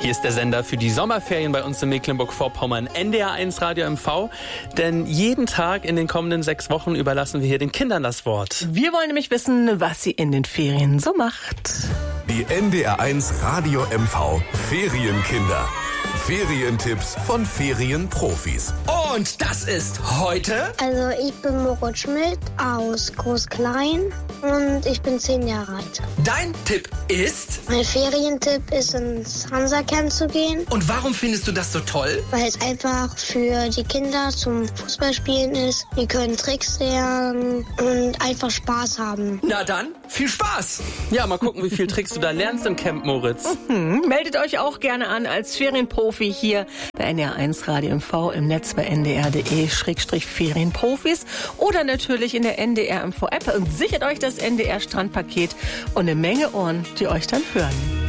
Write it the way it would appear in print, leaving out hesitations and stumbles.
Hier ist der Sender für die Sommerferien bei uns in Mecklenburg-Vorpommern, NDR1 Radio MV. Denn jeden Tag in den kommenden 6 Wochen überlassen wir hier den Kindern das Wort. Wir wollen nämlich wissen, was sie in den Ferien so macht. Die NDR1 Radio MV Ferienkinder. Ferientipps von Ferienprofis. Und das ist heute... Also ich bin Moritz Schmidt aus Groß-Klein und ich bin 10 Jahre alt. Dein Tipp ist... Mein Ferientipp ist, ins Hansa-Camp zu gehen. Und warum findest du das so toll? Weil es einfach für die Kinder zum Fußballspielen ist. Die können Tricks lernen und einfach Spaß haben. Na dann, viel Spaß! Ja, mal gucken, wie viel Tricks du da lernst im Camp, Moritz. Meldet euch auch gerne an als Ferienprofi hier bei NDR1 Radio MV im Netz bei ndr.de/Ferienprofis oder natürlich in der NDR MV App und sichert euch das NDR Strandpaket und eine Menge Ohren, die euch dann hören.